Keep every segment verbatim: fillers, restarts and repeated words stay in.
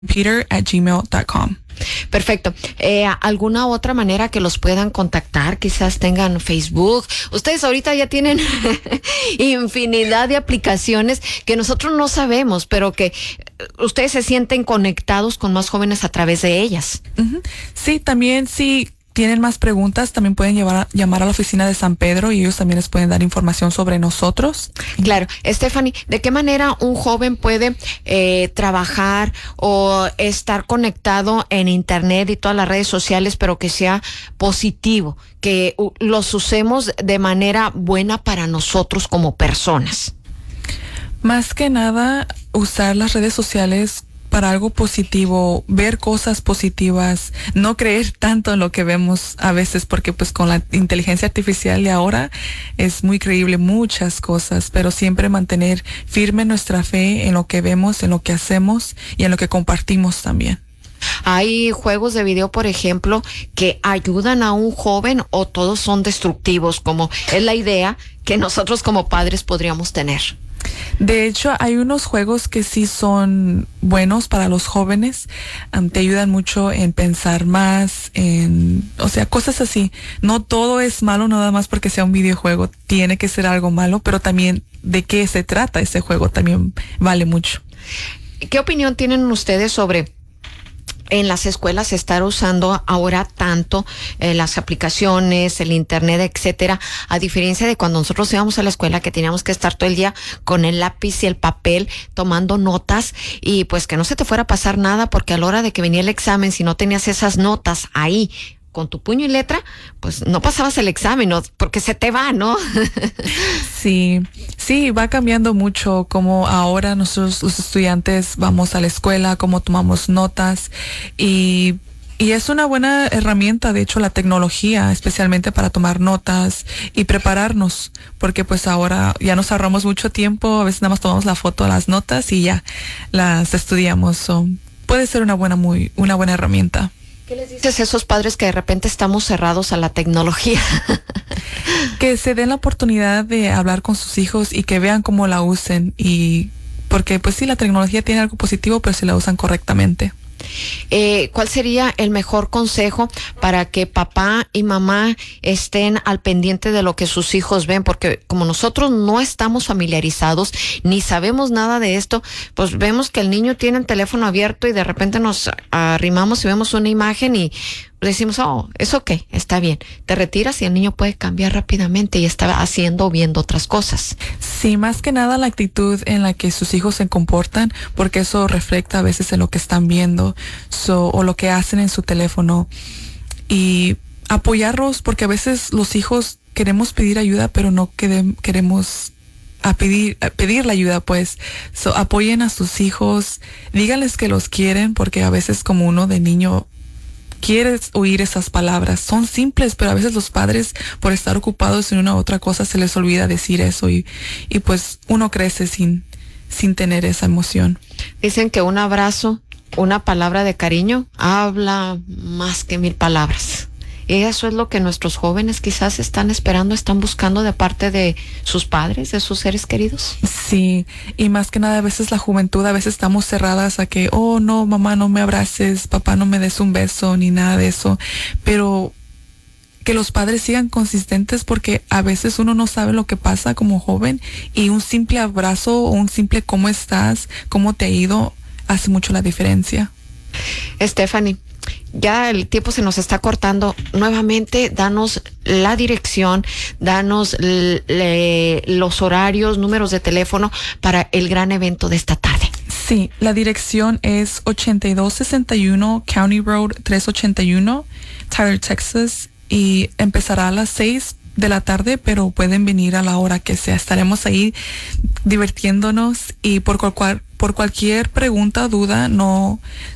peter at gmail dot com. Perfecto. Eh, ¿Alguna otra manera que los puedan contactar? Quizás tengan Facebook. Ustedes ahorita ya tienen infinidad de aplicaciones que nosotros no sabemos, pero que ustedes se sienten conectados con más jóvenes a través de ellas. Uh-huh. Sí, también sí. Tienen más preguntas, también pueden llevar a, llamar a la oficina de San Pedro y ellos también les pueden dar información sobre nosotros. Claro. Stephanie, ¿de qué manera un joven puede eh, trabajar o estar conectado en Internet y todas las redes sociales, pero que sea positivo, que uh, los usemos de manera buena para nosotros como personas? Más que nada, usar las redes sociales para algo positivo, ver cosas positivas, no creer tanto en lo que vemos a veces, porque pues con la inteligencia artificial de ahora es muy creíble muchas cosas, pero siempre mantener firme nuestra fe en lo que vemos, en lo que hacemos y en lo que compartimos también. ¿Hay juegos de video, por ejemplo, que ayudan a un joven o todos son destructivos, como es la idea que nosotros como padres podríamos tener? De hecho, hay unos juegos que sí son buenos para los jóvenes. Um, te ayudan mucho en pensar más, en, o sea, cosas así. No todo es malo nada más porque sea un videojuego. Tiene que ser algo malo, pero también de qué se trata ese juego también vale mucho. ¿Qué opinión tienen ustedes sobre en las escuelas estar usando ahora tanto eh, las aplicaciones, el internet, etcétera, a diferencia de cuando nosotros íbamos a la escuela que teníamos que estar todo el día con el lápiz y el papel tomando notas y pues que no se te fuera a pasar nada porque a la hora de que venía el examen, si no tenías esas notas ahí con tu puño y letra, pues no pasabas el examen, ¿no? Porque se te va, ¿no? Sí, sí, va cambiando mucho como ahora nosotros los estudiantes vamos a la escuela, cómo tomamos notas y, y es una buena herramienta, de hecho, la tecnología, especialmente para tomar notas y prepararnos, porque pues ahora ya nos ahorramos mucho tiempo, a veces nada más tomamos la foto de las notas y ya las estudiamos. So, puede ser una buena, muy, una buena herramienta. ¿Qué les dices a esos padres que de repente estamos cerrados a la tecnología? Que se den la oportunidad de hablar con sus hijos y que vean cómo la usen, y porque pues sí, la tecnología tiene algo positivo, pero si la usan correctamente. Eh, ¿Cuál sería el mejor consejo para que papá y mamá estén al pendiente de lo que sus hijos ven? Porque como nosotros no estamos familiarizados ni sabemos nada de esto, pues vemos que el niño tiene el teléfono abierto y de repente nos arrimamos y vemos una imagen y decimos, oh, ¿eso qué? Está bien. Te retiras y el niño puede cambiar rápidamente y está haciendo o viendo otras cosas. Sí, más que nada la actitud en la que sus hijos se comportan, porque eso refleja a veces en lo que están viendo so, o lo que hacen en su teléfono. Y apoyarlos, porque a veces los hijos queremos pedir ayuda, pero no querem, queremos a pedir, a pedir la ayuda, pues. So, apoyen a sus hijos, díganles que los quieren, porque a veces como uno de niño quieres oír esas palabras. Son simples, pero a veces los padres, por estar ocupados en una u otra cosa, se les olvida decir eso y, y pues uno crece sin, sin tener esa emoción. Dicen que un abrazo, una palabra de cariño, habla más que mil palabras. Y eso es lo que nuestros jóvenes quizás están esperando, están buscando de parte de sus padres, de sus seres queridos. Sí, y más que nada a veces la juventud, a veces estamos cerradas a que, oh no, mamá, no me abraces, papá, no me des un beso, ni nada de eso, pero que los padres sigan consistentes, porque a veces uno no sabe lo que pasa como joven y un simple abrazo o un simple cómo estás, cómo te ha ido, hace mucho la diferencia. Stephanie, ya el tiempo se nos está cortando. Nuevamente, danos la dirección, danos le, los horarios, números de teléfono para el gran evento de esta tarde. Sí, la dirección es ochenta y dos sesenta y uno County Road trescientos ochenta y uno, Tyler, Texas, y empezará a las seis de la tarde, pero pueden venir a la hora que sea. Estaremos ahí divirtiéndonos y por, cual, por cualquier pregunta o duda, no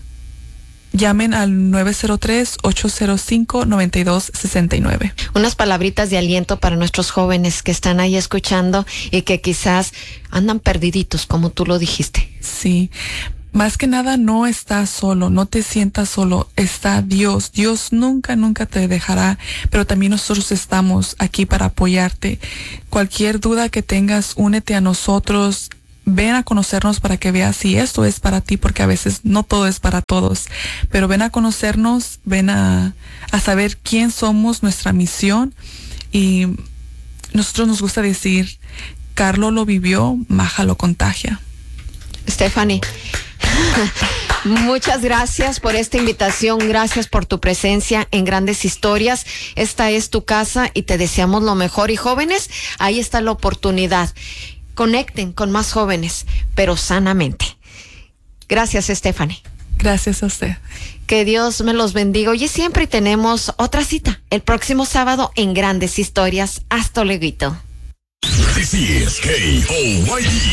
llamen al nueve cero tres, ocho cero cinco, nueve dos seis nueve. Unas palabritas de aliento para nuestros jóvenes que están ahí escuchando y que quizás andan perdiditos, como tú lo dijiste. Sí. Más que nada, no estás solo, no te sientas solo, está Dios. Dios nunca, nunca te dejará, pero también nosotros estamos aquí para apoyarte. Cualquier duda que tengas, únete a nosotros. ven a conocernos para que veas si esto es para ti, porque a veces no todo es para todos, pero ven a conocernos, ven a, a saber quién somos, nuestra misión. Y nosotros nos gusta decir, Carlos lo vivió, Maja lo contagia. Stephanie, muchas gracias por esta invitación, gracias por tu presencia en Grandes Historias. Esta es tu casa y te deseamos lo mejor. Y jóvenes, ahí está la oportunidad. Conecten con más jóvenes, pero sanamente. Gracias, Stephanie. Gracias a usted. Que Dios me los bendiga. Oye, siempre tenemos otra cita el próximo sábado en Grandes Historias. Hasta luego. This is K O Y D.